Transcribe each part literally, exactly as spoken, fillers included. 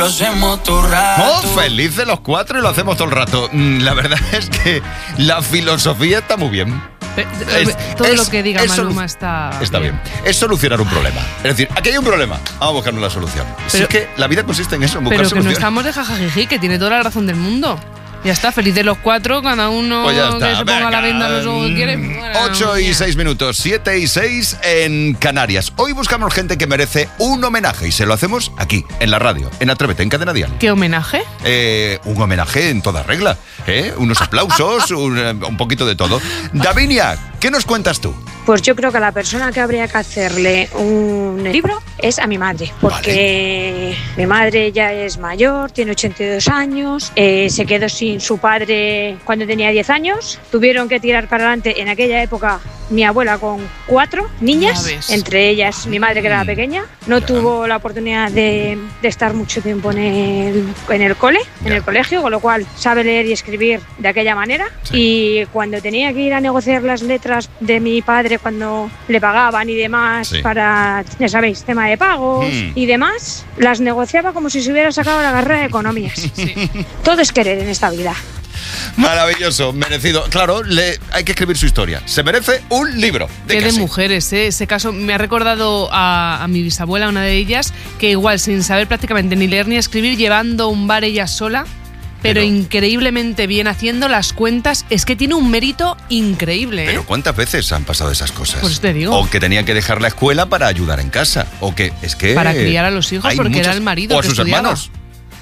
Lo hacemos todo el rato. Oh, felices los cuatro y lo hacemos todo el rato. La verdad es que la filosofía está muy bien. Es, todo es, lo que diga Maluma está Está bien. bien. Es solucionar un problema. Es decir, aquí hay un problema, vamos a buscar una solución. Pero, si es que la vida consiste en eso, en buscar pero soluciones. Pero que no estamos de jajajiji, que tiene toda la razón del mundo. Ya está, feliz de los cuatro, cada uno pues que se ponga Venga. la venda en los ojos que quiere. Bueno, ocho y seis minutos, siete y seis en Canarias. Hoy buscamos gente que merece un homenaje y se lo hacemos aquí, en la radio, en Atrévete, en Cadena Dial. ¿Qué homenaje? Eh, un homenaje en toda regla, ¿eh? Unos aplausos, un, un poquito de todo. Davinia, ¿qué nos cuentas tú? Pues yo creo que la persona que habría que hacerle un libro es a mi madre, porque vale. mi madre ya es mayor, tiene ochenta y dos años, eh, se quedó sin su padre cuando tenía diez años, tuvieron que tirar para adelante en aquella época mi abuela con cuatro niñas, entre ellas mi madre que era la pequeña, no ya. tuvo la oportunidad de, de estar mucho tiempo en el, en el cole, ya. en el colegio, con lo cual sabe leer y escribir de aquella manera sí. y cuando tenía que ir a negociar las letras de mi padre cuando le pagaban y demás sí. para, ya sabéis, tema de pagos mm. y demás, las negociaba como si se hubiera sacado la carrera de economías. Sí. Todo es querer en esta vida. Maravilloso, merecido. Claro, le, hay que escribir su historia. Se merece un libro. De Qué de mujeres, ¿eh? Ese caso me ha recordado a, a mi bisabuela, una de ellas, que igual sin saber prácticamente ni leer ni escribir, llevando un bar ella sola, pero, pero increíblemente bien haciendo las cuentas. Es que tiene un mérito increíble, ¿eh? Pero ¿cuántas veces han pasado esas cosas? Pues te digo. O que tenían que dejar la escuela para ayudar en casa. O que es que... Para criar a los hijos porque muchas, era el marido o a que sus estudiaba. hermanos.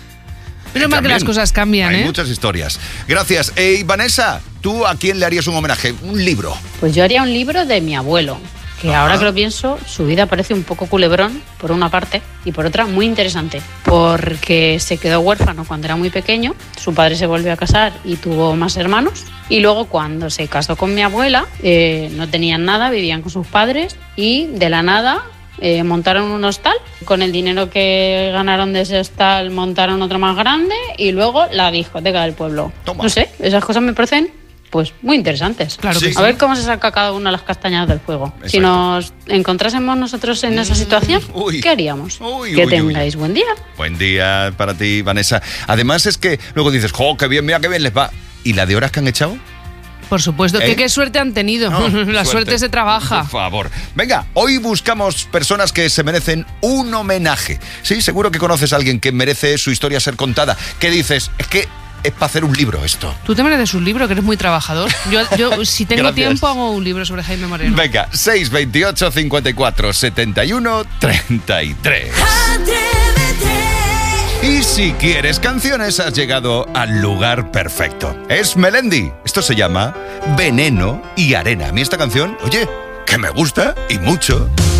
Pero más que las cosas cambian, Hay ¿eh? muchas historias. Gracias. Eh, Vanessa, ¿tú a quién le harías un homenaje? Un libro. Pues yo haría un libro de mi abuelo, que Ajá. ahora que lo pienso, su vida parece un poco culebrón, por una parte, y por otra muy interesante, porque se quedó huérfano cuando era muy pequeño, su padre se volvió a casar y tuvo más hermanos, y luego cuando se casó con mi abuela, eh, no tenían nada, vivían con sus padres, y de la nada... Eh, montaron un hostal, con el dinero que ganaron de ese hostal montaron otro más grande y luego la discoteca del pueblo. Toma. No sé, esas cosas me parecen pues muy interesantes. Claro que sí. A ver cómo se saca cada uno las castañas del fuego. Exacto. Si nos encontrásemos nosotros en esa situación, uy. ¿qué haríamos? Uy, que uy, tengáis uy. buen día. Buen día para ti, Vanessa. Además es que luego dices, ¡jo, qué bien, mira qué bien les va! ¿Y la de horas que han echado? Por supuesto, ¿Eh? que qué suerte han tenido. No, la suerte. suerte se trabaja. Por favor. Venga, hoy buscamos personas que se merecen un homenaje. Sí, seguro que conoces a alguien que merece su historia ser contada. ¿Qué dices? Es que es para hacer un libro esto. Tú te mereces un libro, que eres muy trabajador. Yo, yo si tengo Gracias. tiempo, hago un libro sobre Jaime Moreno. Venga, seis veintiocho cincuenta y cuatro setenta y uno treinta y tres. Y si quieres canciones, has llegado al lugar perfecto. Es Melendi. Esto se llama Veneno y Arena. A mí esta canción, oye, que me gusta y mucho.